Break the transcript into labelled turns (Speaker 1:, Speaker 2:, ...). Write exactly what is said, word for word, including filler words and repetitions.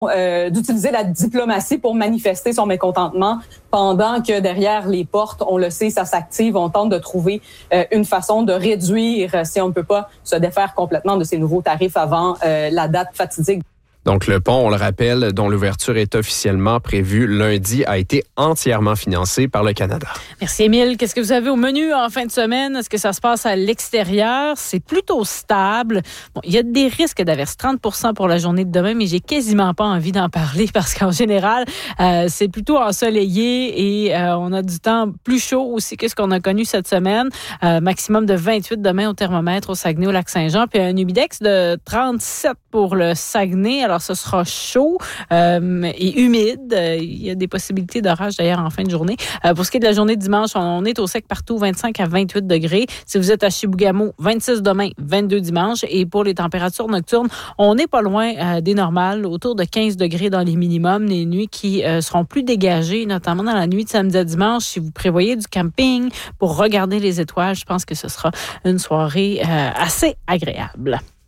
Speaker 1: euh, d'utiliser la diplomatie pour manifester son mécontentement pendant que derrière les portes, on le sait, ça s'active. On tente de trouver euh, une façon de réduire, euh, si on ne peut pas se défaire complètement de ces nouveaux tarifs avant euh, la date fatidique.
Speaker 2: Donc, le pont, on le rappelle, dont l'ouverture est officiellement prévue lundi, a été entièrement financé par le Canada.
Speaker 3: Merci, Émile. Qu'est-ce que vous avez au menu en fin de semaine? Est-ce que ça se passe à l'extérieur? C'est plutôt stable. Bon, il y a des risques d'averse, trente pour cent pour la journée de demain, mais j'ai quasiment pas envie d'en parler parce qu'en général, euh, c'est plutôt ensoleillé et euh, on a du temps plus chaud aussi que ce qu'on a connu cette semaine. Euh, maximum de vingt-huit demain au thermomètre au Saguenay, au Lac-Saint-Jean, puis un humidex de trente-sept pour le Saguenay. Alors, ce sera chaud euh, et humide. Il y a des possibilités d'orage d'ailleurs en fin de journée. Euh, pour ce qui est de la journée de dimanche, on est au sec partout, vingt-cinq à vingt-huit degrés. Si vous êtes à Chibougamau, vingt-six demain, vingt-deux dimanche. Et pour les températures nocturnes, on n'est pas loin euh, des normales, autour de quinze degrés dans les minimums. Les nuits qui euh, seront plus dégagées, notamment dans la nuit de samedi à dimanche. Si vous prévoyez du camping pour regarder les étoiles, je pense que ce sera une soirée euh, assez agréable.